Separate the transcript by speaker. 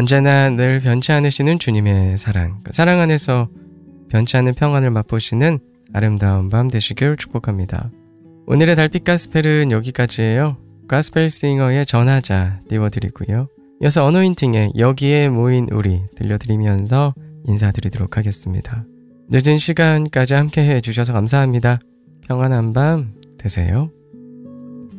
Speaker 1: 언제나 늘 변치 않으시는 주님의 사랑, 그 사랑 안에서 변치 않는 평안을 맛보시는 아름다운 밤 되시길 축복합니다. 오늘의 달빛 가스펠은 여기까지예요. 가스펠 싱어의 전하자 띄워드리고요. 이어서 어노인팅의 여기에 모인 우리 들려드리면서 인사드리도록 하겠습니다. 늦은 시간까지 함께 해주셔서 감사합니다. 평안한 밤 되세요.